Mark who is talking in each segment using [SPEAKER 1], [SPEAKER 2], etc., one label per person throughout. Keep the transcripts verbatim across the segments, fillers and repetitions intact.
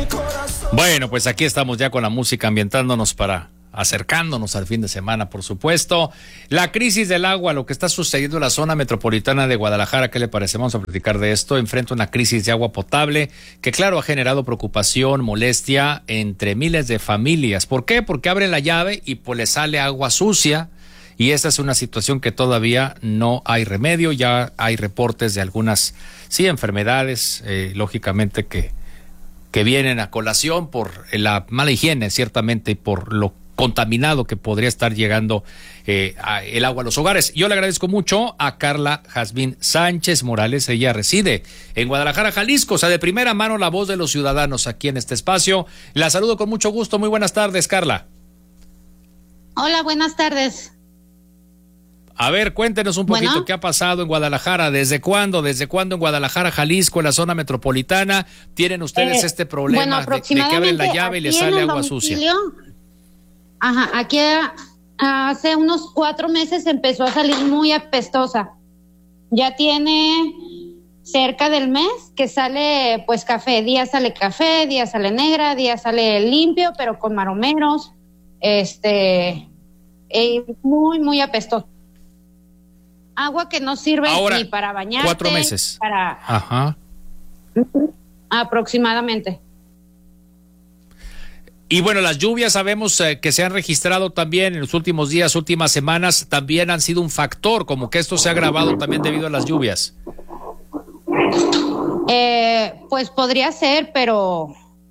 [SPEAKER 1] Bueno, pues aquí estamos ya con la música ambientándonos para acercándonos al fin de semana, por supuesto. La crisis del agua, lo que está sucediendo en la zona metropolitana de Guadalajara, ¿qué le parece? Vamos a platicar de esto. Enfrenta una crisis de agua potable que, claro, ha generado preocupación, molestia entre miles de familias. ¿Por qué? Porque abren la llave y pues le sale agua sucia. Y esta es una situación que todavía no hay remedio. Ya hay reportes de algunas, sí, enfermedades, eh, lógicamente que, que vienen a colación por la mala higiene, ciertamente, y por lo contaminado que podría estar llegando eh, a el agua a los hogares. Yo le agradezco mucho a Carla Jazmín Sánchez Morales. Ella reside en Guadalajara, Jalisco, o sea, de primera mano la voz de los ciudadanos aquí en este espacio. La saludo con mucho gusto. Muy buenas tardes, Carla.
[SPEAKER 2] Hola, buenas tardes.
[SPEAKER 1] A ver, cuéntenos un poquito bueno. qué ha pasado en Guadalajara, desde cuándo, desde cuándo en Guadalajara, Jalisco, en la zona metropolitana, tienen ustedes eh, este problema
[SPEAKER 2] bueno,
[SPEAKER 1] de, de que abren la llave y le sale agua sucia.
[SPEAKER 2] Ajá, aquí hace unos cuatro meses empezó a salir muy apestosa. Ya tiene cerca del mes que sale pues café, día sale café, día sale negra, día sale limpio, pero con maromeros, este, eh, muy, muy apestosa. Agua que no sirve
[SPEAKER 1] Ahora,
[SPEAKER 2] ni para bañarte.
[SPEAKER 1] Cuatro meses.
[SPEAKER 2] Para...
[SPEAKER 1] Ajá.
[SPEAKER 2] Aproximadamente.
[SPEAKER 1] Y bueno, las lluvias sabemos eh, que se han registrado también en los últimos días, últimas semanas, también han sido un factor, como que esto se ha agravado también debido a las lluvias.
[SPEAKER 2] Eh, pues podría ser, pero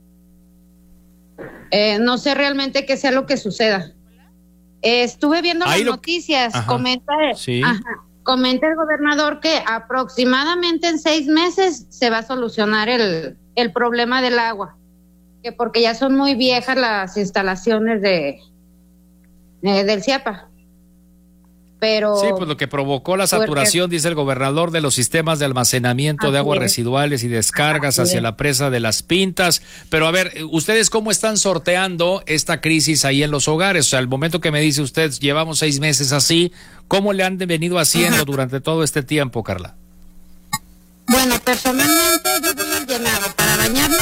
[SPEAKER 2] eh, no sé realmente qué sea lo que suceda. Eh, estuve viendo Ahí las lo... noticias, ajá. comenta,
[SPEAKER 1] sí.
[SPEAKER 2] ajá, comenta el gobernador que aproximadamente en seis meses se va a solucionar el, el problema del agua. Que porque ya son muy viejas las instalaciones de eh, del CIAPA. Pero
[SPEAKER 1] sí, pues lo que provocó la saturación, porque, dice el gobernador, de los sistemas de almacenamiento de aguas es. residuales y descargas así hacia es. la presa de Las Pintas. Pero a ver, ¿ustedes cómo están sorteando esta crisis ahí en los hogares? O sea, al momento que me dice usted, llevamos seis meses así, ¿cómo le han venido haciendo durante todo este tiempo, Carla?
[SPEAKER 2] Bueno, personalmente yo voy al llenado para bañarme.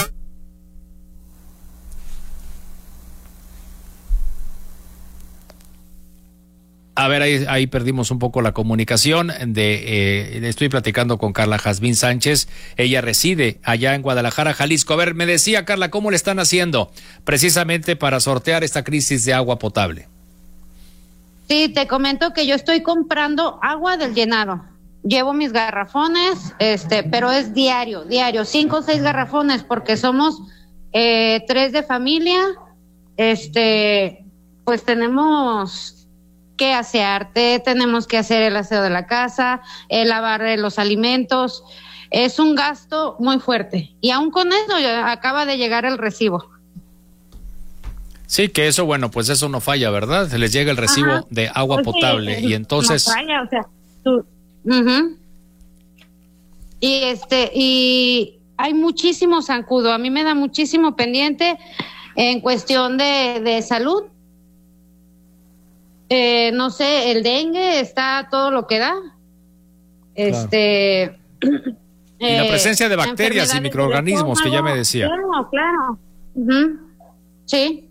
[SPEAKER 1] A ver, ahí, ahí perdimos un poco la comunicación. De, eh, estoy platicando con Carla Jazmín Sánchez. Ella reside allá en Guadalajara, Jalisco. A ver, me decía, Carla, ¿cómo le están haciendo precisamente para sortear esta crisis de agua potable?
[SPEAKER 2] Sí, te comento que yo estoy comprando agua del llenado. Llevo mis garrafones, este, pero es diario, diario, cinco o seis garrafones, porque somos eh, tres de familia. Este, pues tenemos que asearte, tenemos que hacer el aseo de la casa, el lavar los alimentos. Es un gasto muy fuerte. Y aún con eso ya acaba de llegar el recibo.
[SPEAKER 1] Sí, que eso, bueno, pues eso no falla, ¿verdad? Se les llega el recibo Ajá. de agua pues potable sí, y entonces...
[SPEAKER 2] No falla, o sea, tú... uh-huh. Y este, y hay muchísimo zancudo. A mí me da muchísimo pendiente en cuestión de, de salud. Eh, no sé, el dengue está todo lo que da. Este...
[SPEAKER 1] Claro. Y la presencia de bacterias y microorganismos que ya me decía.
[SPEAKER 2] Claro, claro. Uh-huh. Sí.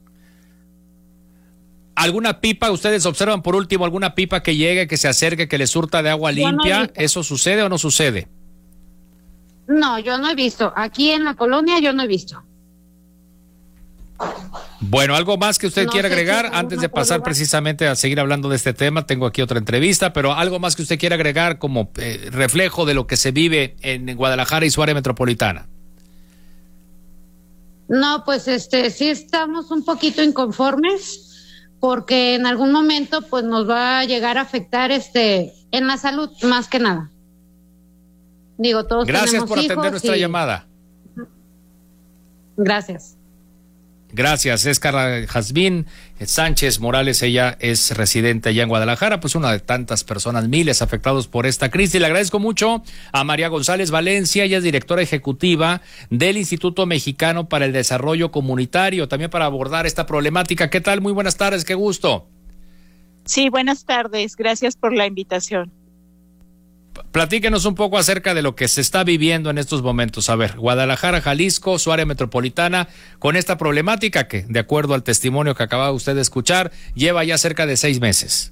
[SPEAKER 1] ¿Alguna pipa, ustedes observan por último, alguna pipa que llegue, que se acerque, que le surta de agua limpia? No ¿Eso sucede o no sucede?
[SPEAKER 2] No, yo no he visto. Aquí en la colonia yo no he visto.
[SPEAKER 1] Bueno, ¿algo más que usted no quiera agregar si antes de pasar problema. precisamente a seguir hablando de este tema? Tengo aquí otra entrevista, pero algo más que usted quiera agregar como eh, reflejo de lo que se vive en Guadalajara y su área metropolitana.
[SPEAKER 2] No, pues este sí estamos un poquito inconformes porque en algún momento pues nos va a llegar a afectar este en la salud más que nada. Digo, todos
[SPEAKER 1] Gracias
[SPEAKER 2] tenemos
[SPEAKER 1] por atender
[SPEAKER 2] hijos
[SPEAKER 1] nuestra
[SPEAKER 2] y...
[SPEAKER 1] llamada.
[SPEAKER 2] Gracias.
[SPEAKER 1] Gracias, es Carla Jazmín Sánchez Morales, ella es residente allá en Guadalajara, pues una de tantas personas, miles afectados por esta crisis. Le agradezco mucho a María González Valencia, ella es directora ejecutiva del Instituto Mexicano para el Desarrollo Comunitario, también para abordar esta problemática. ¿Qué tal? Muy buenas tardes, qué gusto.
[SPEAKER 3] Sí, buenas tardes, gracias por la invitación.
[SPEAKER 1] Platíquenos un poco acerca de lo que se está viviendo en estos momentos. A ver, Guadalajara, Jalisco, su área metropolitana, con esta problemática que, de acuerdo al testimonio que acaba usted de escuchar, lleva ya cerca de seis meses.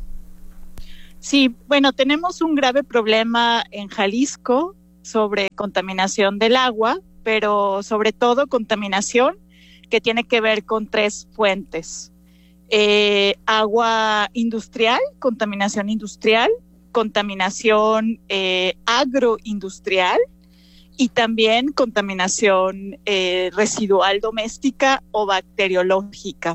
[SPEAKER 3] Sí, bueno, tenemos un grave problema en Jalisco sobre contaminación del agua, pero sobre todo contaminación que tiene que ver con tres fuentes. Eh, agua industrial, contaminación industrial, contaminación eh, agroindustrial y también contaminación eh, residual doméstica o bacteriológica.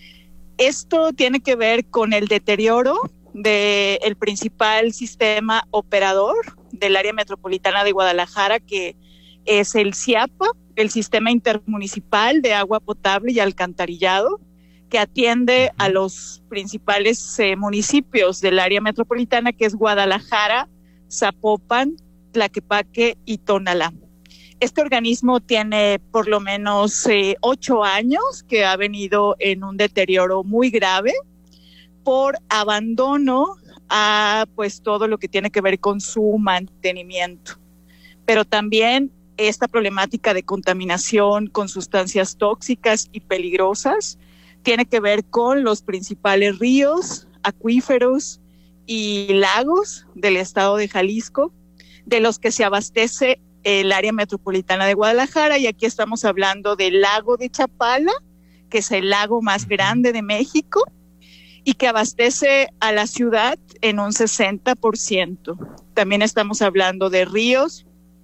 [SPEAKER 3] Esto tiene que ver con el deterioro del principal sistema operador del área metropolitana de Guadalajara, que es el SIAPA, el Sistema Intermunicipal de Agua Potable y Alcantarillado, que atiende a los principales eh, municipios del área metropolitana, que es Guadalajara, Zapopan, Tlaquepaque y Tonalá. Este organismo tiene por lo menos eh, ocho años que ha venido en un deterioro muy grave por abandono a pues todo lo que tiene que ver con su mantenimiento. Pero también esta problemática de contaminación con sustancias tóxicas y peligrosas tiene que ver con los principales ríos, acuíferos y lagos del estado de Jalisco, de los que se abastece el área metropolitana de Guadalajara, y aquí estamos hablando del lago de Chapala, que es el lago más grande de México, y que abastece a la ciudad en un sesenta por ciento. También estamos hablando de ríos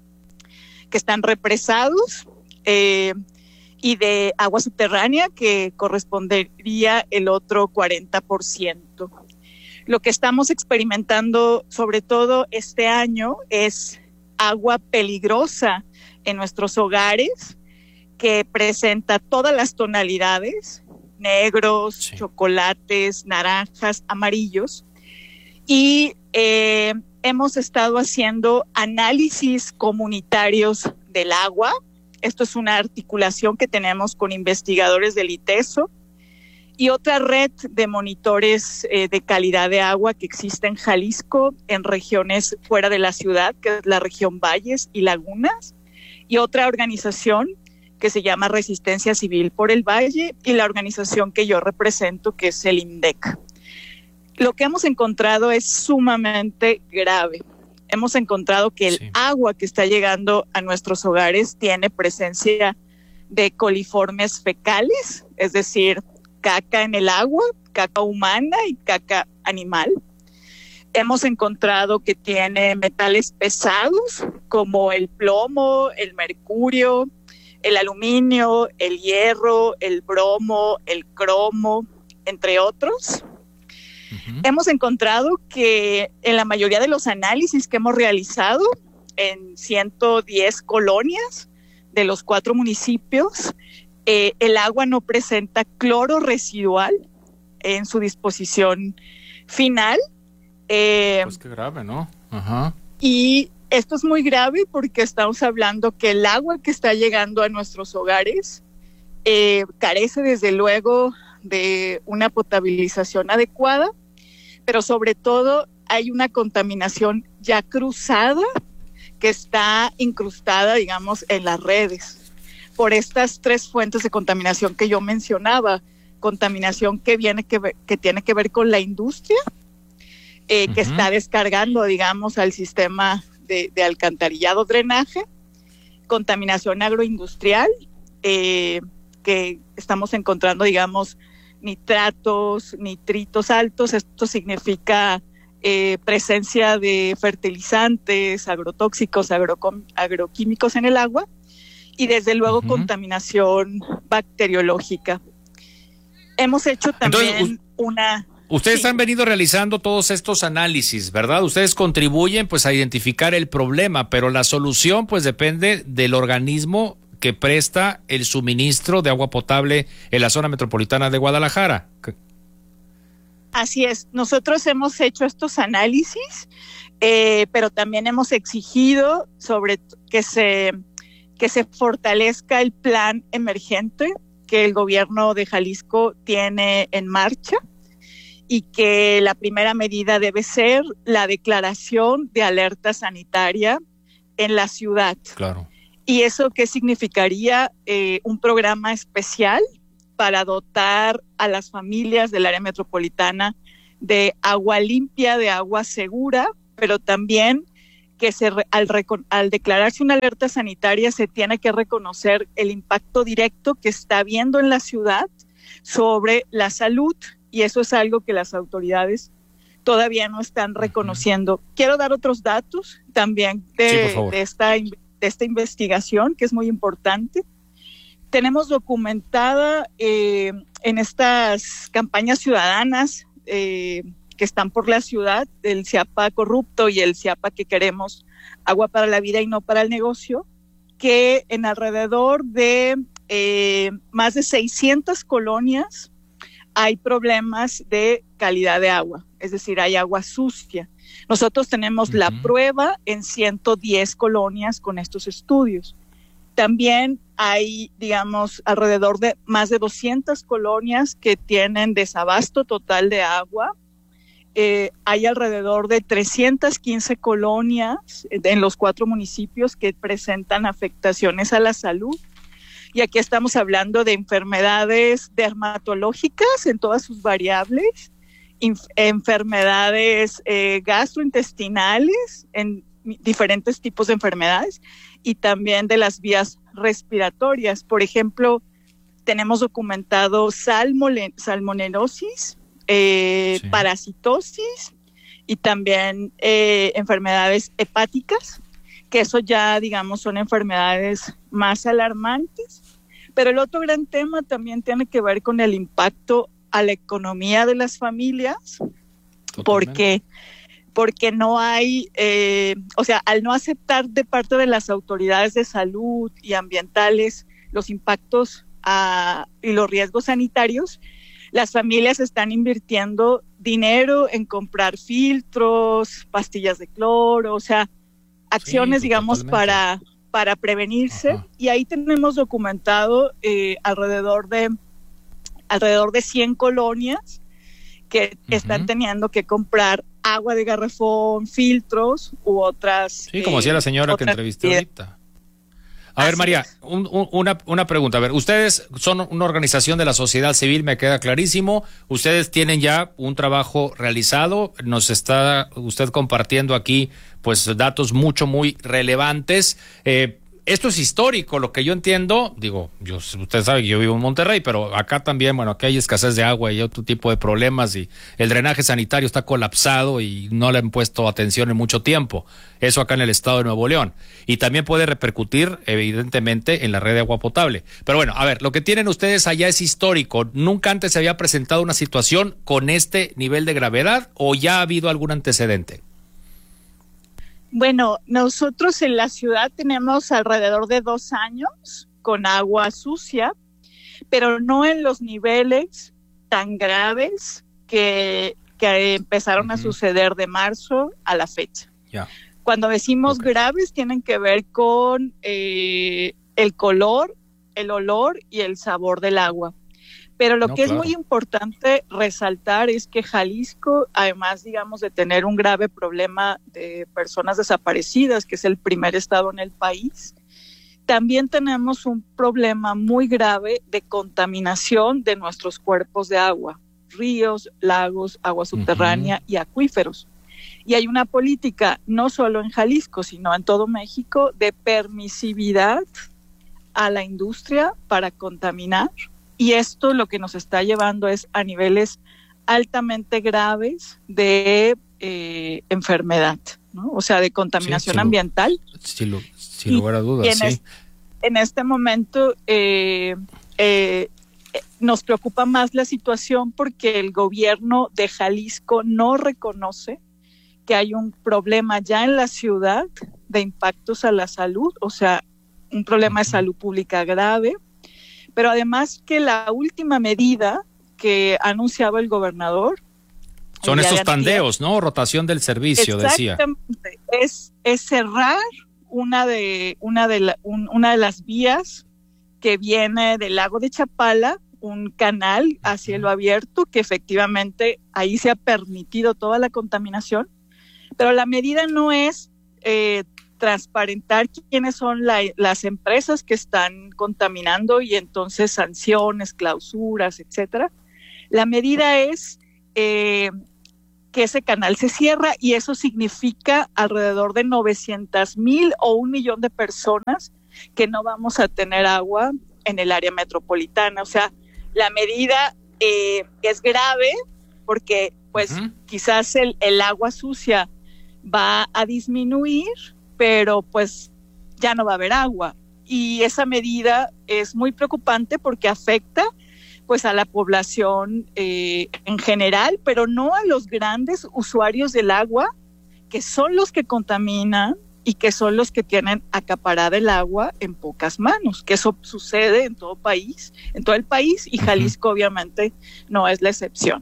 [SPEAKER 3] que están represados eh, y de agua subterránea, que correspondería el otro cuarenta por ciento. Lo que estamos experimentando sobre todo este año es agua peligrosa en nuestros hogares, que presenta todas las tonalidades, negros, sí, chocolates, naranjas, amarillos, y eh, hemos estado haciendo análisis comunitarios del agua. Esto es una articulación que tenemos con investigadores del ITESO y otra red de monitores eh, de calidad de agua que existe en Jalisco, en regiones fuera de la ciudad, que es la región Valles y Lagunas, y otra organización que se llama Resistencia Civil por el Valle, y la organización que yo represento, que es el INDEC. Lo que hemos encontrado es sumamente grave. Hemos encontrado que el sí. agua que está llegando a nuestros hogares tiene presencia de coliformes fecales, es decir, caca en el agua, caca humana y caca animal. Hemos encontrado que tiene metales pesados como el plomo, el mercurio, el aluminio, el hierro, el bromo, el cromo, entre otros. Uh-huh. Hemos encontrado que en la mayoría de los análisis que hemos realizado en ciento diez colonias de los cuatro municipios, eh, el agua no presenta cloro residual en su disposición final. Eh,
[SPEAKER 1] pues qué grave, ¿no? Ajá.
[SPEAKER 3] Y esto es muy grave porque estamos hablando que el agua que está llegando a nuestros hogares eh, carece desde luego de una potabilización adecuada, pero sobre todo hay una contaminación ya cruzada que está incrustada, digamos, en las redes por estas tres fuentes de contaminación que yo mencionaba. Contaminación que viene que, ver, que tiene que ver con la industria, eh, uh-huh. que está descargando, digamos, al sistema de, de alcantarillado, drenaje, contaminación agroindustrial, eh, que estamos encontrando, digamos, nitratos, nitritos altos. Esto significa eh, presencia de fertilizantes, agrotóxicos, agrocom- agroquímicos en el agua, y desde luego uh-huh. contaminación bacteriológica. Hemos hecho también Entonces, una...
[SPEAKER 1] Ustedes
[SPEAKER 3] sí.
[SPEAKER 1] han venido realizando todos estos análisis, ¿verdad? Ustedes contribuyen pues a identificar el problema, pero la solución pues depende del organismo que presta el suministro de agua potable en la zona metropolitana de Guadalajara.
[SPEAKER 3] Así es, nosotros hemos hecho estos análisis, eh, pero también hemos exigido sobre que se, que se fortalezca el plan emergente que el gobierno de Jalisco tiene en marcha, y que la primera medida debe ser la declaración de alerta sanitaria en la ciudad.
[SPEAKER 1] Claro.
[SPEAKER 3] ¿Y eso qué significaría? Eh, un programa especial para dotar a las familias del área metropolitana de agua limpia, de agua segura, pero también que se, al, al declararse una alerta sanitaria se tiene que reconocer el impacto directo que está habiendo en la ciudad sobre la salud, y eso es algo que las autoridades todavía no están reconociendo. Uh-huh. Quiero dar otros datos también de, sí, de, esta, de esta investigación, que es muy importante. Tenemos documentada eh, en estas campañas ciudadanas eh, que están por la ciudad, el CIAPA corrupto y el CIAPA que queremos, agua para la vida y no para el negocio, que en alrededor de eh, más de seiscientas colonias hay problemas de calidad de agua, es decir, hay agua sucia. Nosotros tenemos uh-huh. la prueba en ciento diez colonias con estos estudios. También hay, digamos, alrededor de más de doscientas colonias que tienen desabasto total de agua. Eh, hay alrededor de trescientas quince colonias en los cuatro municipios que presentan afectaciones a la salud. Y aquí estamos hablando de enfermedades dermatológicas en todas sus variables, inf- enfermedades eh, gastrointestinales en diferentes tipos de enfermedades y también de las vías respiratorias. Por ejemplo, tenemos documentado salmone- salmonelosis, eh, sí. parasitosis y también eh, enfermedades hepáticas, que eso ya, digamos, son enfermedades más alarmantes. Pero el otro gran tema también tiene que ver con el impacto a la economía de las familias, Totalmente. porque porque no hay, eh, o sea, al no aceptar de parte de las autoridades de salud y ambientales los impactos a, y los riesgos sanitarios, las familias están invirtiendo dinero en comprar filtros, pastillas de cloro, o sea, acciones, sí, digamos, para, para prevenirse. Ajá. Y ahí tenemos documentado eh, alrededor de alrededor de cien colonias que uh-huh. están teniendo que comprar agua de garrafón, filtros u otras.
[SPEAKER 1] Sí, como decía eh, la señora que entrevisté ahorita. A Así ver, María, un, un, una, una pregunta. A ver, ustedes son una organización de la sociedad civil, me queda clarísimo. Ustedes tienen ya un trabajo realizado. Nos está usted compartiendo aquí, pues, datos mucho, muy relevantes. Eh, Esto es histórico, lo que yo entiendo, digo, yo, usted sabe que yo vivo en Monterrey, pero acá también, bueno, aquí hay escasez de agua y otro tipo de problemas y el drenaje sanitario está colapsado y no le han puesto atención en mucho tiempo. Eso acá en el estado de Nuevo León. Y también puede repercutir, evidentemente, en la red de agua potable. Pero bueno, a ver, lo que tienen ustedes allá es histórico. ¿Nunca antes se había presentado una situación con este nivel de gravedad o ya ha habido algún antecedente?
[SPEAKER 3] Bueno, nosotros en la ciudad tenemos alrededor de dos años con agua sucia, pero no en los niveles tan graves que, que empezaron uh-huh. a suceder de marzo a la fecha.
[SPEAKER 1] Yeah.
[SPEAKER 3] Cuando decimos okay. graves, tienen que ver con eh, el color, el olor y el sabor del agua. Pero lo no, que claro. es muy importante resaltar es que Jalisco, además, digamos, de tener un grave problema de personas desaparecidas, que es el primer estado en el país, también tenemos un problema muy grave de contaminación de nuestros cuerpos de agua, ríos, lagos, agua subterránea uh-huh. y acuíferos. Y hay una política, no solo en Jalisco, sino en todo México, de permisividad a la industria para contaminar. Y esto lo que nos está llevando es a niveles altamente graves de eh, enfermedad, ¿no? O sea, de contaminación sí, ambiental.
[SPEAKER 1] Sin lo, sin lugar a dudas,
[SPEAKER 3] en
[SPEAKER 1] sí.
[SPEAKER 3] Es, en este momento eh, eh, nos preocupa más la situación porque el gobierno de Jalisco no reconoce que hay un problema ya en la ciudad de impactos a la salud, o sea, un problema uh-huh. de salud pública grave. Pero además que la última medida que ha anunciado el gobernador...
[SPEAKER 1] Son estos tandeos, ¿no? Rotación del servicio, decía.
[SPEAKER 3] Exactamente. Es, es cerrar una de, una, de la, un, una de las vías que viene del lago de Chapala, un canal a cielo abierto, que efectivamente ahí se ha permitido toda la contaminación, pero la medida no es eh, transparentar quiénes son la, las empresas que están contaminando y entonces sanciones, clausuras, etcétera. La medida es eh, que ese canal se cierra y eso significa alrededor de novecientas mil o un millón de personas que no vamos a tener agua en el área metropolitana. O sea, la medida eh, es grave porque pues uh-huh. quizás el, el agua sucia va a disminuir, pero pues ya no va a haber agua. Y esa medida es muy preocupante porque afecta pues a la población eh, en general, pero no a los grandes usuarios del agua, que son los que contaminan y que son los que tienen acaparada el agua en pocas manos, que eso sucede en todo país, en todo el país, y Jalisco obviamente no es la excepción.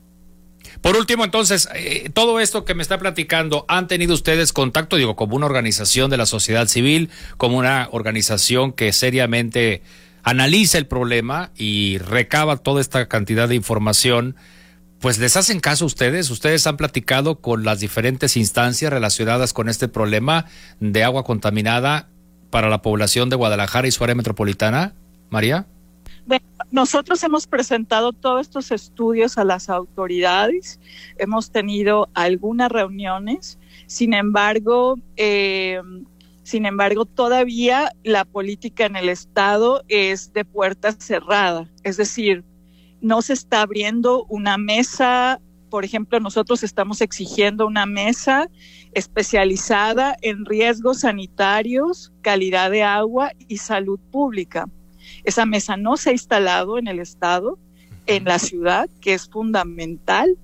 [SPEAKER 1] Por último, entonces, eh, todo esto que me está platicando, ¿han tenido ustedes contacto, digo, como una organización de la sociedad civil, como una organización que seriamente analiza el problema y recaba toda esta cantidad de información? Pues les hacen caso a ustedes, ustedes han platicado con las diferentes instancias relacionadas con este problema de agua contaminada para la población de Guadalajara y su área metropolitana, María.
[SPEAKER 3] Bueno, nosotros hemos presentado todos estos estudios a las autoridades, hemos tenido algunas reuniones, sin embargo, eh, sin embargo, todavía la política en el estado es de puerta cerrada, es decir, no se está abriendo una mesa. Por ejemplo, nosotros estamos exigiendo una mesa especializada en riesgos sanitarios, calidad de agua y salud pública. Esa mesa no se ha instalado en el estado, en la ciudad, que es fundamental.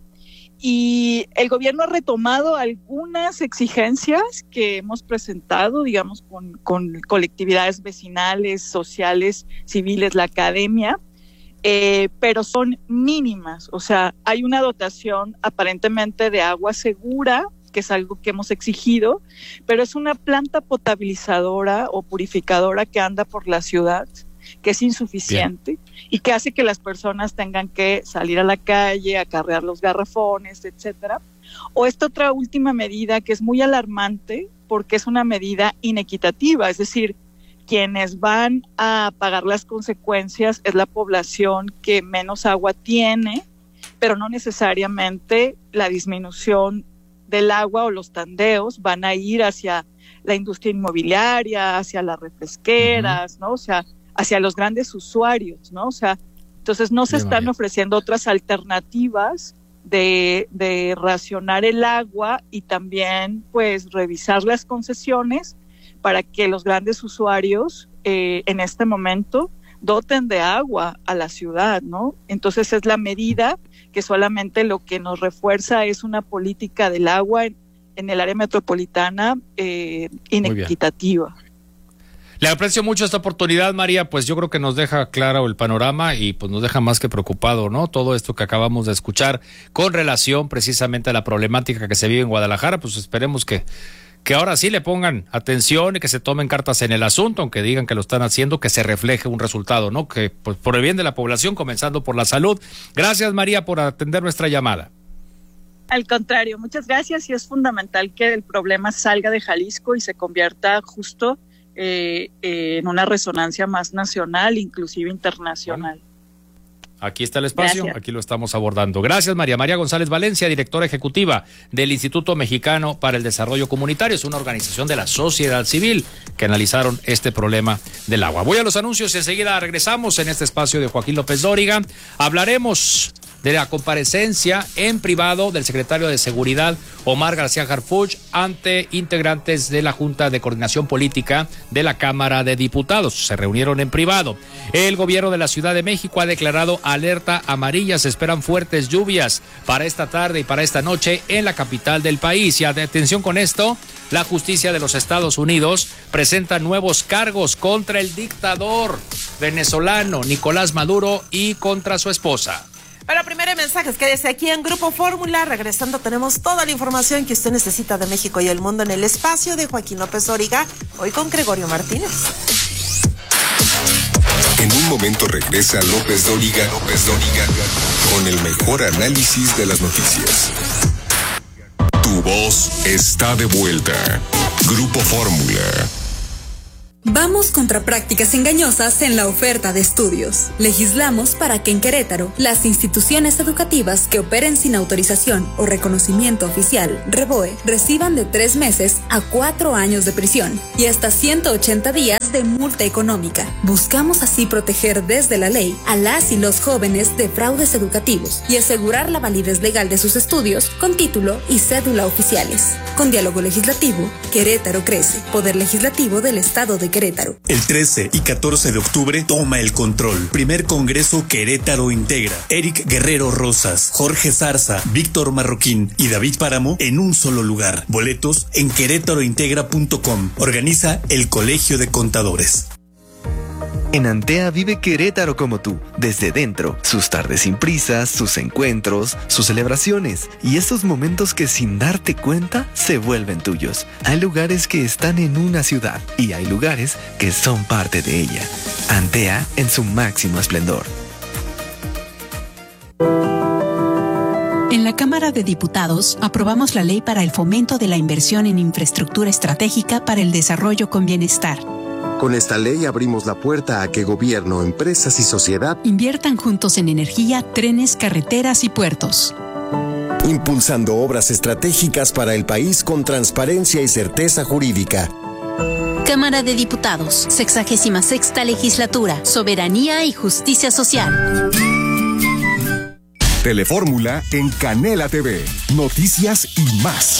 [SPEAKER 3] Y el gobierno ha retomado algunas exigencias que hemos presentado, digamos, con, con colectividades vecinales, sociales, civiles, la academia, Eh, pero son mínimas. O sea, hay una dotación aparentemente de agua segura, que es algo que hemos exigido, pero es una planta potabilizadora o purificadora que anda por la ciudad, que es insuficiente. Bien. Y que hace que las personas tengan que salir a la calle, acarrear los garrafones, etcétera. O esta otra última medida que es muy alarmante porque es una medida inequitativa, es decir, quienes van a pagar las consecuencias es la población que menos agua tiene, pero no necesariamente la disminución del agua o los tandeos van a ir hacia la industria inmobiliaria, hacia las refresqueras, uh-huh. ¿no? O sea, hacia los grandes usuarios, ¿no? O sea, entonces no se Bien, están María. ofreciendo otras alternativas de, de racionar el agua y también, pues, revisar las concesiones para que los grandes usuarios eh, en este momento doten de agua a la ciudad, ¿no? Entonces es la medida que solamente lo que nos refuerza es una política del agua en, en el área metropolitana eh, inequitativa.
[SPEAKER 1] Le aprecio mucho esta oportunidad, María, pues yo creo que nos deja claro el panorama y pues nos deja más que preocupado, ¿no? Todo esto que acabamos de escuchar con relación precisamente a la problemática que se vive en Guadalajara, pues esperemos que que ahora sí le pongan atención y que se tomen cartas en el asunto, aunque digan que lo están haciendo, que se refleje un resultado, ¿no? Que pues por el bien de la población, comenzando por la salud. Gracias, María, por atender nuestra llamada.
[SPEAKER 3] Al contrario, muchas gracias, y es fundamental que el problema salga de Jalisco y se convierta justo eh, eh, en una resonancia más nacional, inclusive internacional. Bueno.
[SPEAKER 1] Aquí está el espacio,
[SPEAKER 3] Gracias.
[SPEAKER 1] Aquí lo estamos abordando. Gracias, María. María González Valencia, directora ejecutiva del Instituto Mexicano para el Desarrollo Comunitario. Es una organización de la sociedad civil que analizaron este problema del agua. Voy a los anuncios y enseguida regresamos en este espacio de Joaquín López Dóriga. Hablaremos de la comparecencia en privado del secretario de Seguridad, Omar García Harfuch, ante integrantes de la Junta de Coordinación Política de la Cámara de Diputados. Se reunieron en privado. El gobierno de la Ciudad de México ha declarado alerta amarilla. Se esperan fuertes lluvias para esta tarde y para esta noche en la capital del país. Y atención con esto, la justicia de los Estados Unidos presenta nuevos cargos contra el dictador venezolano Nicolás Maduro y contra su esposa.
[SPEAKER 4] Pero primero mensajes, quédese aquí en Grupo Fórmula. Regresando tenemos toda la información que usted necesita de México y el mundo en el espacio de Joaquín López Dóriga, hoy con Gregorio Martínez.
[SPEAKER 5] En En un momento regresa López Dóriga, López Dóriga, con el mejor análisis de las noticias. Tu voz está de vuelta. Grupo Fórmula.
[SPEAKER 6] Vamos contra prácticas engañosas en la oferta de estudios. Legislamos para que en Querétaro, las instituciones educativas que operen sin autorización o reconocimiento oficial, REBOE, reciban de tres meses a cuatro años de prisión y hasta ciento ochenta días de multa económica. Buscamos así proteger desde la ley a las y los jóvenes de fraudes educativos y asegurar la validez legal de sus estudios con título y cédula oficiales. Con diálogo legislativo, Querétaro crece. Poder Legislativo del Estado de Querétaro.
[SPEAKER 7] El trece y catorce de octubre toma el control. Primer Congreso Querétaro Integra. Eric Guerrero Rosas, Jorge Zarza, Víctor Marroquín y David Páramo en un solo lugar. Boletos en querétaro integra punto com. Organiza el Colegio de Contadores.
[SPEAKER 8] En Antea vive Querétaro como tú, desde dentro, sus tardes sin prisas, sus encuentros, sus celebraciones y esos momentos que sin darte cuenta se vuelven tuyos. Hay lugares que están en una ciudad y hay lugares que son parte de ella. Antea en su máximo esplendor.
[SPEAKER 9] En la Cámara de Diputados aprobamos la ley para el fomento de la inversión en infraestructura estratégica para el desarrollo con bienestar.
[SPEAKER 10] Con esta ley abrimos la puerta a que gobierno, empresas y sociedad
[SPEAKER 9] inviertan juntos en energía, trenes, carreteras y puertos.
[SPEAKER 10] Impulsando obras estratégicas para el país con transparencia y certeza jurídica.
[SPEAKER 11] Cámara de Diputados, sexagésima sexta legislatura, soberanía y justicia social.
[SPEAKER 5] Telefórmula en Canela T V. Noticias y más.